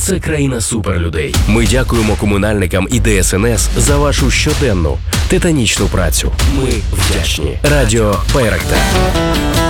це країна суперлюдей. Ми дякуємо комунальникам і ДСНС за вашу щоденну титанічну працю. Ми вдячні. Радіо Байрактар.